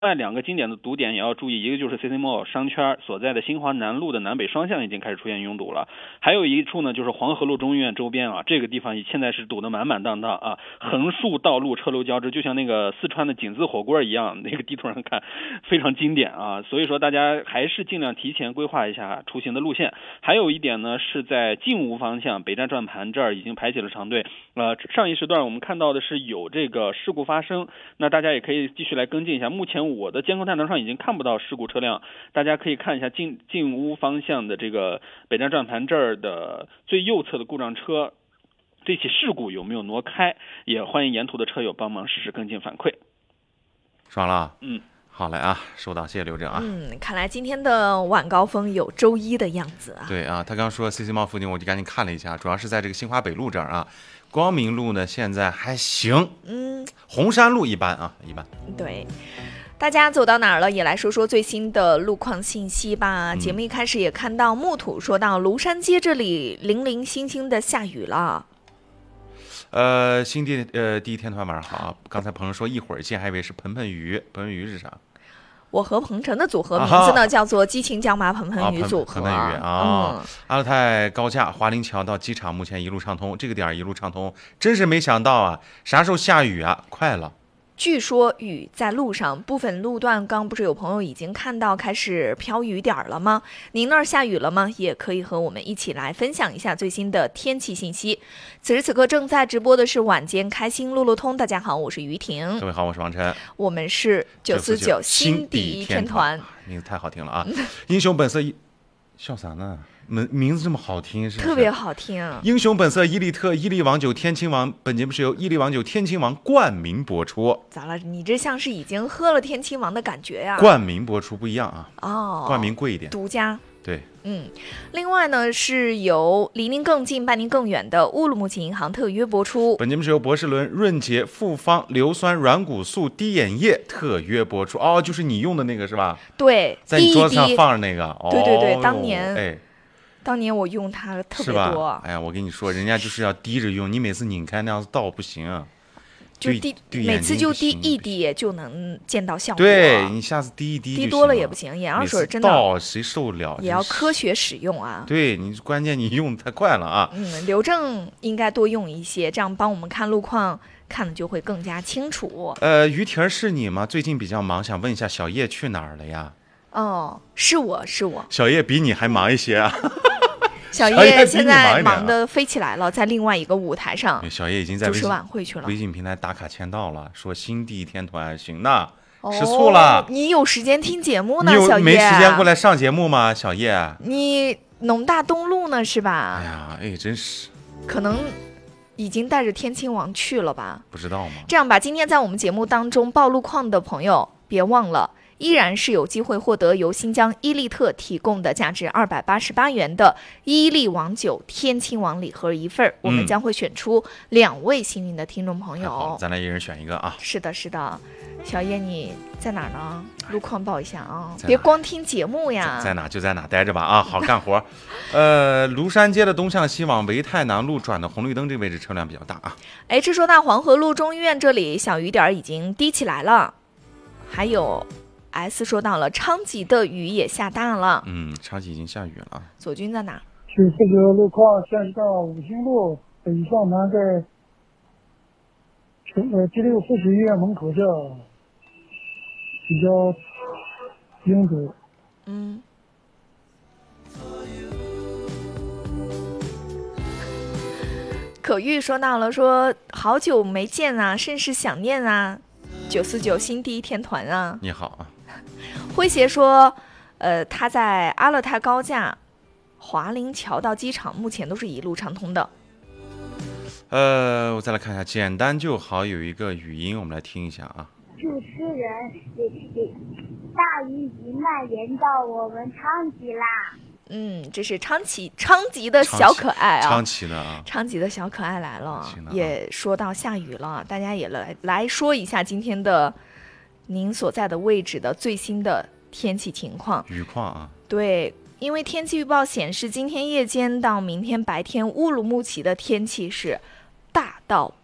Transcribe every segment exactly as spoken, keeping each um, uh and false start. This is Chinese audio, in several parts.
另外两个经典的堵点也要注意，一个就是 C C Mall 商圈所在的新华南路的南北双向已经开始出现拥堵了，还有一处呢就是黄河路中医院周边啊，这个地方现在是堵得满满当当啊，横竖道路车流交织，就像那个四川的井字火锅一样，那个地图上看非常经典啊，所以说大家还是尽量提前规划一下出行的路线。还有一点呢是在进吴方向北站转盘这儿已经排起了长队，呃，上一时段我们看到的是有这个事故发生，那大家也可以继续来跟进一下，目前我的监控探头上已经看不到事故车辆，大家可以看一下进进屋方向的这个北站转盘这儿的最右侧的故障车，这起事故有没有挪开，也欢迎沿途的车友帮忙实时跟进反馈。 爽了， 嗯， 好嘞啊，收到，谢谢刘正啊。 嗯，看来今天的晚高峰有周一的样子啊。 对啊，他刚说 C C Mall 附近，我就赶紧看了一下，主要是在这个新华北路这儿啊。光明路呢现在还行， 嗯， 红山路一般啊，一般。 对。大家走到哪儿了？也来说说最新的路况信息吧。嗯、节目一开始也看到木土说到庐山街这里零零星星的下雨了。 呃，新地呃第一天团晚上好啊。刚才朋友说一会儿见，还以为是盆盆鱼，盆盆鱼是啥？ 我和鹏程的组合名字呢、啊、叫做激情椒麻盆盆鱼组合。 盆盆鱼啊，嗯、阿勒泰高架华林桥到机场目前一路畅通，这个点一路畅通，真是没想到啊！啥时候下雨啊？快了。 据说雨在路上，部分路段刚不是有朋友已经看到开始飘雨点了吗？您那儿下雨了吗？也可以和我们一起来分享一下最新的天气信息。此时此刻正在直播的是晚间开心路路通，大家好，我是于婷。 各位好，我是王晨。 我们是九四九新第一天团， 名字太好听了啊！英雄本色一，笑啥呢？名名字这么好听，是不是特别好听？ 英雄本色伊利特伊利王酒天亲王，本节目是由伊利王酒天亲王冠名播出。 咋了？你这像是已经喝了天亲王的感觉呀、啊？ 冠名播出不一样啊。 哦， 冠名贵一点， 独家。 对， 嗯，另外呢，是由离您更近、伴您更远的乌鲁木齐银行特约播出。 本节目是由博士伦润洁复方硫酸软骨素滴眼液特约播出。哦，就是你用的那个是吧？ 对， 在你桌子上放着那个。 哦、对对对，当年哎。 当年我用它特别多， 哎呀，我跟你说，人家就是要滴着用，你每次拧开那样子倒不行啊， 就滴，每次就滴一滴就能见到效果。 对，你下次滴一滴， 滴多了也不行，眼药水真的倒谁受得了？ 也要科学使用啊。 对你，关键你用太快了啊。 嗯，刘正应该多用一些，这样帮我们看路况看的就会更加清楚。 呃，于婷是你吗？最近比较忙，想问一下小叶去哪儿了呀？ 哦，是我是我。 小叶比你还忙一些啊。 小叶现在忙得飞起来了，在另外一个舞台上， 小叶已经在主持晚会去了。 微信平台打卡签到了，说新第一天团行那吃醋了、哦。 你有时间听节目呢， 你有小叶？ 没时间过来上节目吗，小叶？ 你农大东路呢是吧？ 哎呀，哎，真是。 可能已经带着天亲王去了吧？ 不知道吗？ 这样吧，今天在我们节目当中报路况的朋友，别忘了。依然是有机会获得由新疆伊利特提供的价值二百八十八元的伊利王酒天亲王礼盒一份、嗯、我们将会选出两位幸运的听众朋友。 好，咱来一人选一个啊。 是的是的，小叶你在哪儿呢？路况报一下啊，别光听节目呀。 在, 在哪就在哪待着吧啊，好干活。呃，庐山街的东向西往维泰南路转的红绿灯这个位置车辆比较大啊。 哎，这说到黄河路中医院这里小雨点已经滴起来了，还有S 说到了昌吉的雨也下大了。 嗯，昌吉已经下雨了。 左军在哪？ 是这个路况，现在到五星路北向南，在呃第六附属医院门口这比较拥堵。 嗯。可玉说到了，说好久没见啊，甚是想念啊。九四九新第一天团啊， 你好啊。 诙谐说，呃，他在阿勒泰高架、华林桥到机场，目前都是一路畅通的。 呃，我再来看一下，简单就好，有一个语音，我们来听一下啊。 主持人，大雨已经蔓延到我们昌吉啦。 嗯，这是昌吉昌吉的小可爱啊， 昌吉的啊， 昌吉的小可爱来了，啊、也说到下雨了，大家也来来说一下今天的您所在的位置的最新的天气情况。 雨况啊， 对，因为天气预报显示，今天夜间到明天白天，乌鲁木齐的天气是大到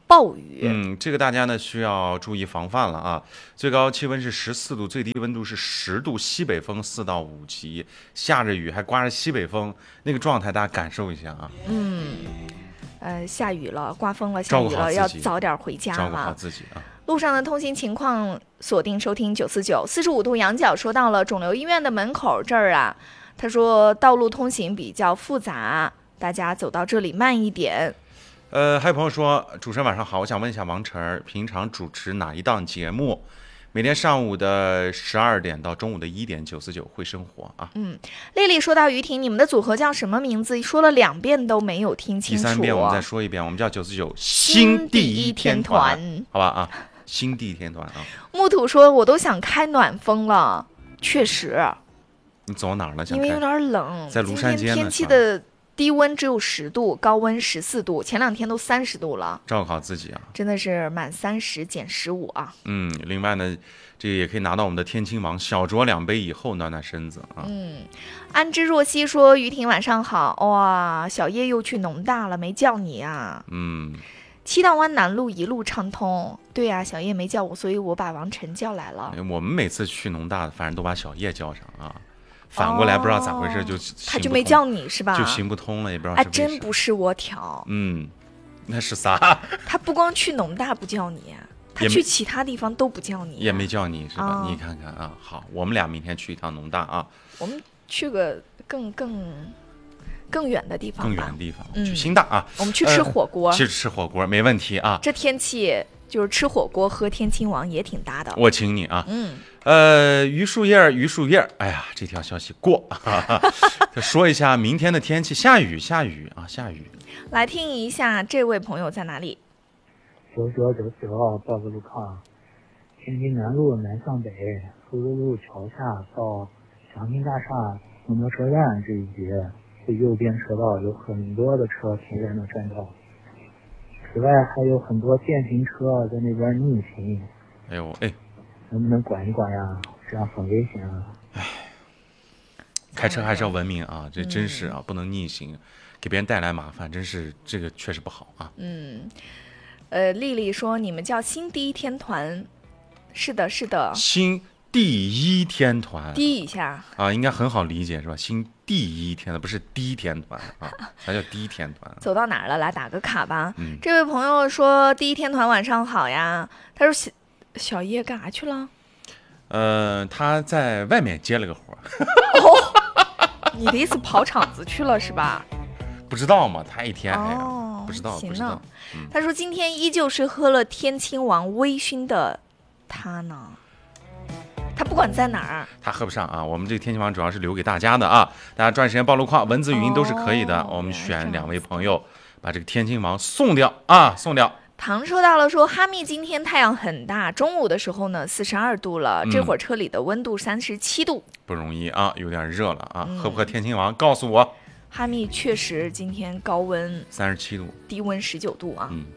暴雨。 嗯，这个大家呢需要注意防范了啊！最高气温是十四度，最低温度是十度，西北风四到五级，下着雨还刮着西北风，那个状态大家感受一下啊！ 嗯，呃，下雨了，刮风了，下雨了，要早点回家了， 照顾好自己啊！ 路上的通行情况，锁定收听九四九。四十五度仰角说到了肿瘤医院的门口这儿啊，他说道路通行比较复杂，大家走到这里慢一点。 呃，还有朋友说，主持人晚上好，我想问一下王晨儿，平常主持哪一档节目？每天上午的十二点到中午的一点，九四九会生活啊。 嗯，丽丽说到于婷，你们的组合叫什么名字？说了两遍都没有听清楚。 第三遍我们再说一遍，我们叫九四九新第一天团，好吧啊，新第一天团啊。 木土说，我都想开暖风了，确实。 你走哪儿了？ 因为有点冷， 在庐山街呢。 今天天气的低温只有十度，高温十四度，前两天都三十度了。 照顾好自己啊， 真的是满三十减十五啊。 嗯，另外呢，这个也可以拿到我们的天亲王，小酌两杯以后暖暖身子啊。 嗯，安之若曦说：“于婷晚上好，哇，小叶又去农大了，没叫你啊。” 嗯， 七道湾南路一路畅通。对呀、啊，小叶没叫我，所以我把王晨叫来了。 我们每次去农大，反正都把小叶叫上啊。反过来不知道咋回事，就他就没叫你是吧？ 就行不通了，也不知道是。哎，真不是我挑。 嗯，那是啥？ 他不光去农大不叫你，他去其他地方都不叫你、啊， 也没叫你是吧？ 啊、 你看看啊，好，我们俩明天去一趟农大啊。 我们去个更更更远的地方吧。 更远的地方， 嗯、 去新大啊。 我们去吃火锅。 呃、去吃火锅没问题啊。 这天气就是吃火锅喝天亲王也挺搭的。 我请你啊。 嗯。 呃，榆树叶，榆树叶，哎呀，这条消息过。再说一下明天的天气，下雨，下雨啊，下雨。 来听一下这位朋友在哪里？ 九九九九号报个路况，天津南路南向北，苏州路桥下到祥兴大厦公交车站这一节，最右边车道有很多的车停在那占道。此外还有很多电瓶车在那边逆行。 哎呦，哎。 能不能管一管呀？这样很危险啊！ 哎，开车还是要文明啊，这真是啊，嗯、不能逆行，给别人带来麻烦，真是这个确实不好啊。 嗯，呃，丽丽说你们叫新第一天团，是的，是的， 新第一天团， 滴一下啊，应该很好理解是吧？新第一天的不是第一天团啊，啥叫第一天团？ 走到哪儿了？来打个卡吧。 嗯、 这位朋友说第一天团晚上好呀，他说。小叶干啥去了？ 呃，他在外面接了个活。 哦，你的意思跑场子去了是吧？ 不知道嘛，他一天哎呀、 哦， 不知道， 行不知道。 嗯、他说今天依旧是喝了天亲王微醺的他呢，他不管在哪儿， 他喝不上啊。我们这个天亲王主要是留给大家的啊，大家抓紧时间报路况，文字语音都是可以的。 哦、 我们选两位朋友把这个天亲王送掉啊，送掉。 唐收到了说，哈密今天太阳很大，中午的时候呢四十二度了、嗯，这会儿车里的温度三十七度， 不容易啊，有点热了啊、 嗯。 喝不喝天亲王？告诉我。 哈密确实今天高温三十七度， 低温十九度啊。 嗯。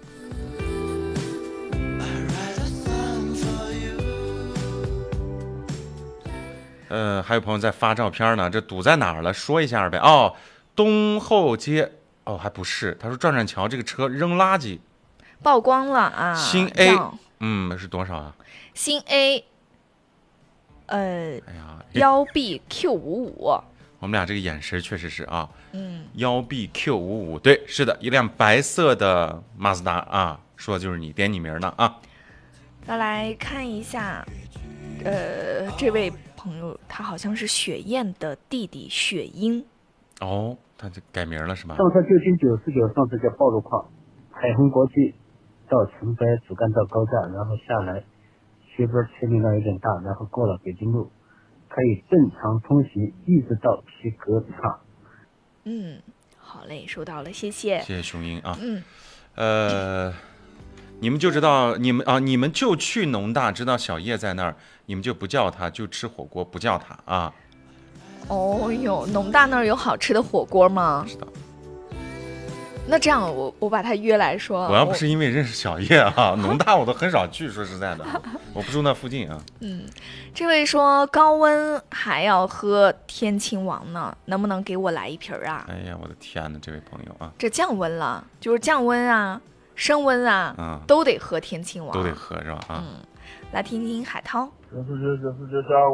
呃，还有朋友在发照片呢，这堵在哪儿了？说一下呗。哦，东后街。哦，还不是，他说转转桥这个车扔垃圾。 曝光了啊！ 新 A， 嗯，是多少啊？ 新 A， 呃， 哎呀， 幺 B Q 五五。 我们俩这个眼神确实是啊， 嗯， 幺 B Q 五五，对，是的，一辆白色的马自达啊，说的就是你，点你名呢啊。 再来看一下，呃，这位朋友他好像是雪燕的弟弟雪英。 哦，他就改名了是吧？ 上车就听九四九，上车叫报路况，海虹国际。到城白主干道高架，然后下来，斜边车流量有点大，然后过了北京路，可以正常通行，一直到皮革厂。 嗯，好嘞，收到了，谢谢。 谢谢雄鹰啊。 嗯， 呃，你们就知道你们啊，你们就去农大，知道小叶在那儿，你们就不叫他，就吃火锅，不叫他啊。 哦哟，农大那儿有好吃的火锅吗？ 不知道。 那这样我我把他约来说， 我要不是因为认识小叶啊，农大我都很少去，说实在的，我不住那附近啊。 嗯，这位说高温还要喝天亲王呢，能不能给我来一瓶啊？ 哎呀，我的天哪，这位朋友啊， 这降温了，就是降温啊， 升温啊， 嗯， 都得喝天亲王， 都得喝是吧？啊， 嗯，来听听海涛。 九四九九四九加